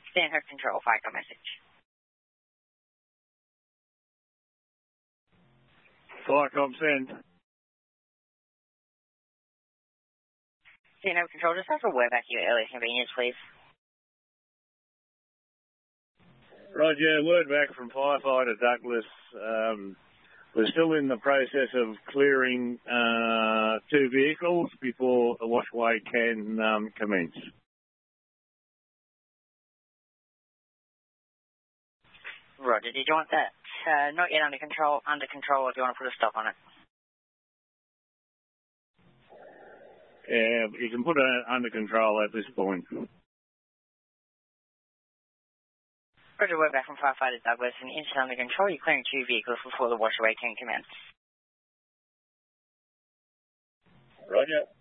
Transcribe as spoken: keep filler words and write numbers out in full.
Stanhope Control, FICO message. FICOM send. Stanhope Control, just have a word back to your earliest convenience, please. Roger, word back from firefighter Douglas. Um, we're still in the process of clearing uh, two vehicles before the washway can um, commence. Roger, did you want that uh, not yet under control, under control, or do you want to put a stop on it? Yeah, you can put it under control at this point. Roger, word back from firefighter Douglas. An instant under control, you're clearing two vehicles before the washaway can commence. Roger.